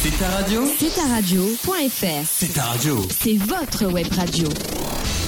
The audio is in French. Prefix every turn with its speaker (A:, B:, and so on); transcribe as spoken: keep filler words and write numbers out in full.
A: C'est ta radio?
B: C'est ta radio point F R.
A: C'est ta radio.
B: C'est votre web radio.